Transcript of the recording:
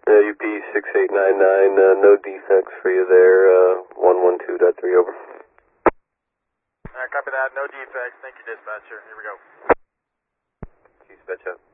UP 6899, no defects for you there, 112.3 over. Copy that, no defects. Thank you, dispatcher. Here we go. Dispatch up.